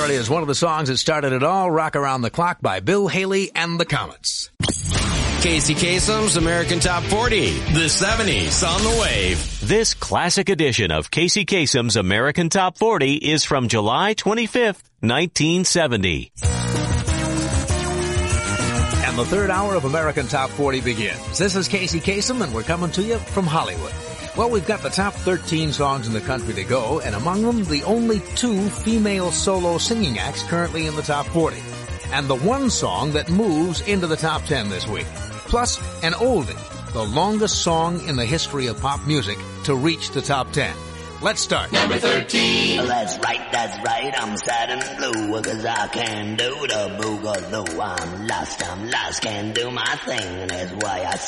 Authority is one of the songs that started it all. Rock Around the Clock by Bill Haley and the Comets. Casey Kasem's American Top 40, the 70s on the Wave. This classic edition of Casey Kasem's American Top 40 is from July 25th, 1970. And the third hour of American Top 40 begins. This is Casey Kasem, and we're coming to you from Hollywood. Well, we've got the top 13 songs in the country to go, and among them, the only 2 female solo singing acts currently in the top 40. And the one song that moves into the top 10 this week. Plus, an oldie, the longest song in the history of pop music to reach the top 10. Let's start. Number 13. That's right, I'm sad and blue, 'cause I can't do the boogaloo. I'm lost, can't do my thing, and that's why I